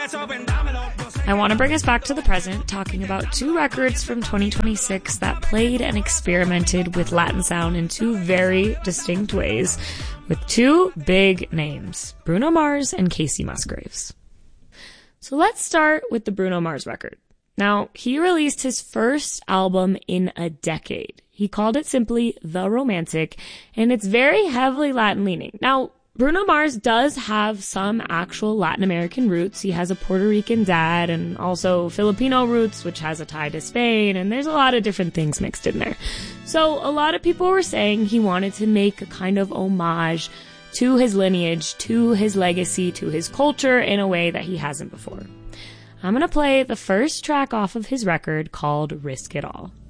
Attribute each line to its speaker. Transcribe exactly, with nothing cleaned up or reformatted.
Speaker 1: I want to bring us back to the present, talking about two records from twenty twenty-six that played and experimented with Latin sound in two very distinct ways, with two big names, Bruno Mars and Kacey Musgraves. So let's start with the Bruno Mars record. Now, he released his first album in a decade. He called it simply The Romantic, and it's very heavily Latin-leaning. Now, Bruno Mars does have some actual Latin American roots. He has a Puerto Rican dad and also Filipino roots, which has a tie to Spain, and there's a lot of different things mixed in there. So a lot of people were saying he wanted to make a kind of homage to his lineage, to his legacy, to his culture in a way that he hasn't before. I'm going to play the first track off of his record called Risk It All.